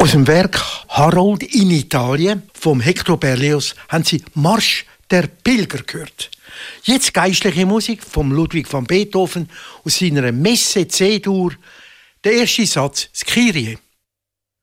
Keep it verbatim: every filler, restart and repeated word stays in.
Aus dem Werk Harold in Italien vom Hector Berlioz haben Sie Marsch der Pilger gehört. Jetzt geistliche Musik von Ludwig van Beethoven aus seiner Messe C-Dur. Der erste Satz, das Kyrie.